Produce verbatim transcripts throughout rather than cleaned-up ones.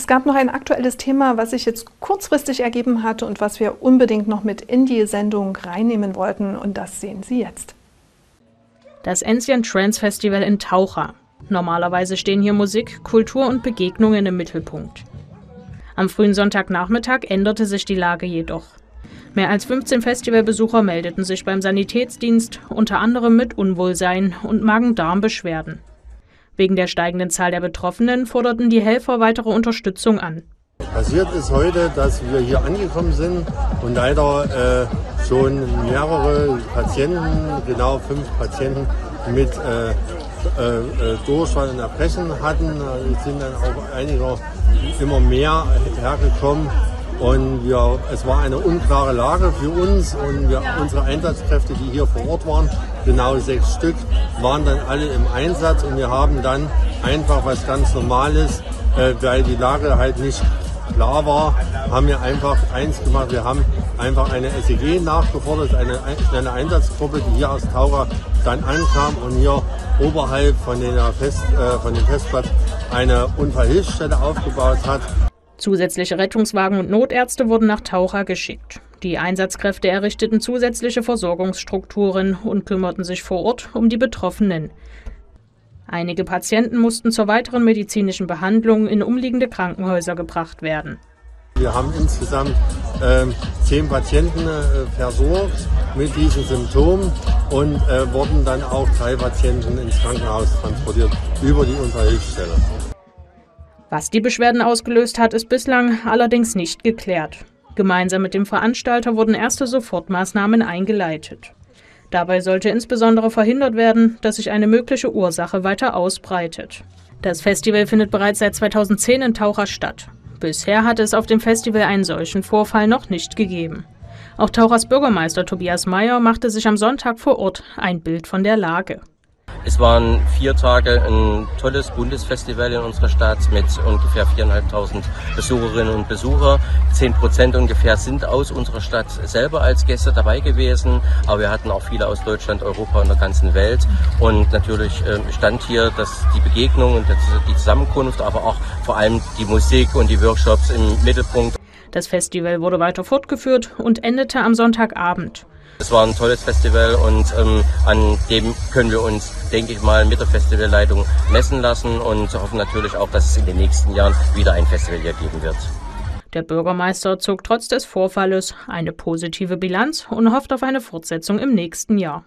Es gab noch ein aktuelles Thema, was sich jetzt kurzfristig ergeben hatte und was wir unbedingt noch mit in die Sendung reinnehmen wollten. Und das sehen Sie jetzt. Das Ancient Trance Festival in Taucha. Normalerweise stehen hier Musik, Kultur und Begegnungen im Mittelpunkt. Am frühen Sonntagnachmittag änderte sich die Lage jedoch. Mehr als fünfzehn Festivalbesucher meldeten sich beim Sanitätsdienst, unter anderem mit Unwohlsein und Magen-Darm-Beschwerden. Wegen der steigenden Zahl der Betroffenen forderten die Helfer weitere Unterstützung an. Passiert ist heute, dass wir hier angekommen sind und leider äh, schon mehrere Patienten, genau fünf Patienten mit äh, äh, Durchfall und Erbrechen hatten. Es sind dann auch einige immer mehr hergekommen. Und wir, es war eine unklare Lage für uns und wir, unsere Einsatzkräfte, die hier vor Ort waren, genau sechs Stück, waren dann alle im Einsatz und wir haben dann einfach was ganz Normales, äh, weil die Lage halt nicht klar war, haben wir einfach eins gemacht, wir haben einfach eine S E G nachgefordert, eine schnelle Einsatzgruppe, die hier aus Taucha dann ankam und hier oberhalb von, den Fest, äh, von dem Festplatz eine Unfallhilfsstelle aufgebaut hat. Zusätzliche Rettungswagen und Notärzte wurden nach Taucha geschickt. Die Einsatzkräfte errichteten zusätzliche Versorgungsstrukturen und kümmerten sich vor Ort um die Betroffenen. Einige Patienten mussten zur weiteren medizinischen Behandlung in umliegende Krankenhäuser gebracht werden. Wir haben insgesamt äh, zehn Patienten äh, versorgt mit diesen Symptomen und äh, wurden dann auch drei Patienten ins Krankenhaus transportiert über die Unfallhilfsstelle. Was die Beschwerden ausgelöst hat, ist bislang allerdings nicht geklärt. Gemeinsam mit dem Veranstalter wurden erste Sofortmaßnahmen eingeleitet. Dabei sollte insbesondere verhindert werden, dass sich eine mögliche Ursache weiter ausbreitet. Das Festival findet bereits seit zweitausendzehn in Taucha statt. Bisher hat es auf dem Festival einen solchen Vorfall noch nicht gegeben. Auch Tauchas Bürgermeister Tobias Meyer machte sich am Sonntag vor Ort ein Bild von der Lage. Es waren vier Tage ein tolles Bundesfestival in unserer Stadt mit ungefähr viertausendfünfhundert Besucherinnen und Besucher. Zehn Prozent ungefähr sind aus unserer Stadt selber als Gäste dabei gewesen, aber wir hatten auch viele aus Deutschland, Europa und der ganzen Welt. Und natürlich stand hier dass die Begegnung und die Zusammenkunft, aber auch vor allem die Musik und die Workshops im Mittelpunkt. Das Festival wurde weiter fortgeführt und endete am Sonntagabend. Es war ein tolles Festival und ähm, an dem können wir uns, denke ich mal, mit der Festivalleitung messen lassen und hoffen natürlich auch, dass es in den nächsten Jahren wieder ein Festival hier geben wird. Der Bürgermeister zog trotz des Vorfalles eine positive Bilanz und hofft auf eine Fortsetzung im nächsten Jahr.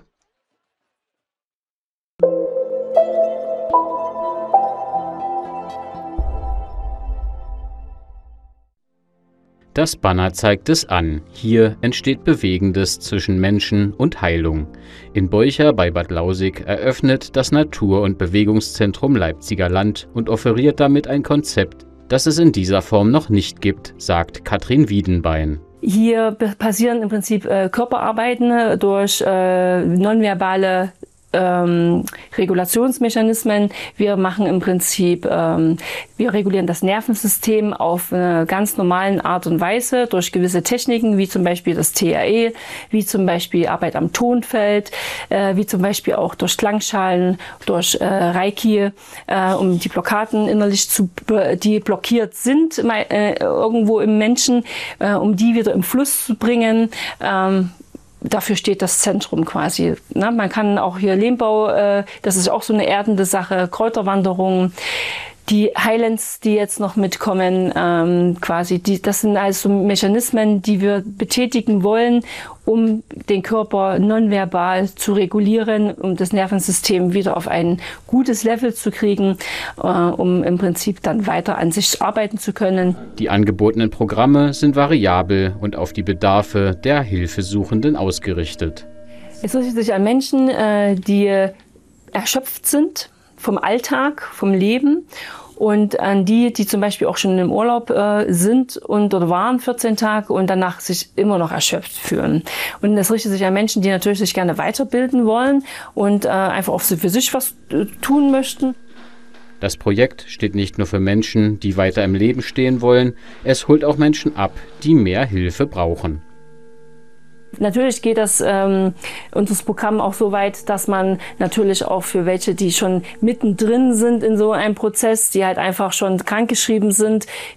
Das Banner zeigt es an. Hier entsteht Bewegendes zwischen Menschen und Heilung. In Beucher bei Bad Lausick eröffnet das Natur- und Bewegungszentrum Leipziger Land und offeriert damit ein Konzept, das es in dieser Form noch nicht gibt, sagt Katrin Wiedenbein. Hier passieren im Prinzip äh, Körperarbeiten durch äh, nonverbale Ähm, Regulationsmechanismen. Wir machen im Prinzip, ähm, wir regulieren das Nervensystem auf eine ganz normalen Art und Weise durch gewisse Techniken, wie zum Beispiel das T R E, wie zum Beispiel Arbeit am Tonfeld, äh, wie zum Beispiel auch durch Klangschalen, durch äh, Reiki, äh, um die Blockaden innerlich zu, die blockiert sind äh, irgendwo im Menschen, äh, um die wieder im Fluss zu bringen. Ähm, Dafür steht das Zentrum quasi. Na, man kann auch hier Lehmbau, äh, das ist auch so eine erdende Sache, Kräuterwanderung. Die Highlands, die jetzt noch mitkommen, ähm, quasi, die, das sind also Mechanismen, die wir betätigen wollen, um den Körper nonverbal zu regulieren, um das Nervensystem wieder auf ein gutes Level zu kriegen, äh, um im Prinzip dann weiter an sich arbeiten zu können. Die angebotenen Programme sind variabel und auf die Bedarfe der Hilfesuchenden ausgerichtet. Es richtet sich an Menschen, äh, die erschöpft sind vom Alltag, vom Leben, und an die, die zum Beispiel auch schon im Urlaub äh, sind und oder waren vierzehn Tage und danach sich immer noch erschöpft fühlen. Und das richtet sich an Menschen, die natürlich sich gerne weiterbilden wollen und äh, einfach auch für sich was äh, tun möchten. Das Projekt steht nicht nur für Menschen, die weiter im Leben stehen wollen, es holt auch Menschen ab, die mehr Hilfe brauchen. Natürlich geht das ähm, unser Programm auch so weit, dass man natürlich auch für welche, die schon mittendrin sind in so einem Prozess, die halt einfach schon krankgeschrieben sind,